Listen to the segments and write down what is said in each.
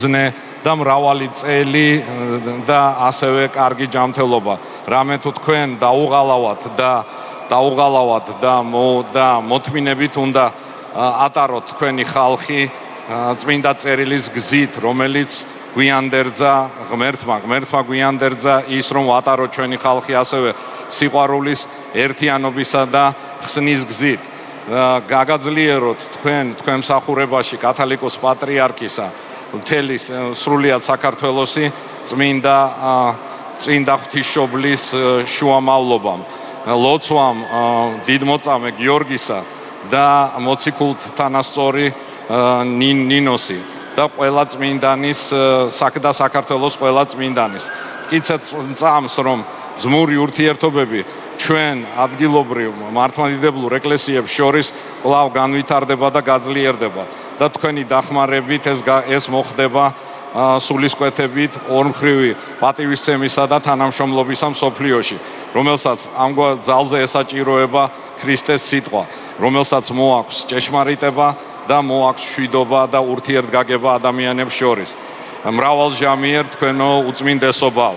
და მრავალი წელი და ასევე კარგი ჯანმრთელობა. რამე თუ თქვენ დაუღალავთ და მოთმინებით უნდა ატაროთ თქვენი ხალხი წმინდა წერილის გზით, რომელიც გვიანდერძა ღმერთმა გვიანდერძა ის რომ ვატაროთ ჩვენი ხალხი ასევე სიყვარულის, ერთიანობისა და ხსნის გზით. გაგაძლიეროთ თქვენ მსახურებაში კათოლიკოს პატრიარქისა მთელი სრულიად საქართველოსი წმინდა ღვთისმშობლის შუამავლობამ, ლოცვამ დიდმოწამე გიორგისა და მოციქულთ თანასწორი ნინოსი და ყველა წმინდანის და საქართველოს ყველა წმინდანის. მტკიცეთ წამს რომ ძმური ურთიერთობები ჩვენ ადგილობრივ მართლმადიდებლურ ეკლესიებს შორის კვლავ განვითარდება და გაძლიერდება და თქვენი დახმარებით ეს მოხდება სულისკვეთებით ორმხრივი პატივისცემისა და თანამშრომლობისა მსოფლიოში, რომელსაც ამგვარ ძალზე ესაჭიროება ქრისტეს სიტყვა, რომელსაც მოაქვს ჭეშმარიტება და მოაქვს მშვიდობა და ურთიერთგაგება ადამიანებს შორის. მრავალჟამიერ თქვენო უწმინდესობავ.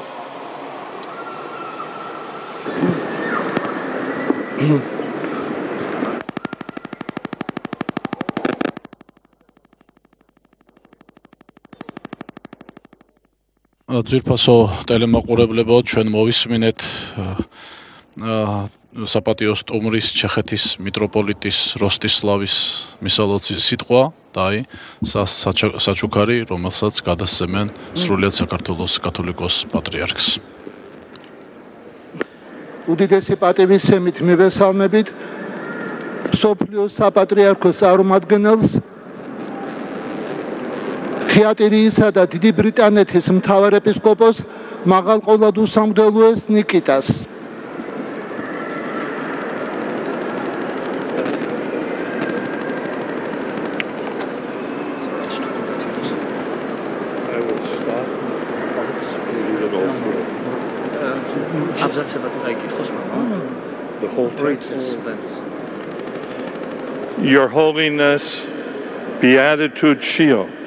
ძვირფასო ტელემაყურებლებო, ჩვენ მოვისმინეთ საპატიო სტუმრის ჩეხეთის მიტროპოლიტის როსტისლავის მისალოცის სიტყვა და საჩუქარი, რომელსაც გადასცემენ სრულიად საქართველოს კათოლიკოს პატრიარქს. უდიდესი პატივისცემით მივესალმებით მსოფლიოს საპატრიარქოს წარმომადგენელს, თეატრიისა და დიდი ბრიტანეთის მთავარ ეპისკოპოს მაღალყოლად უსამგდელოეს ნიკიტას. Your Holiness, Beatitude Shio.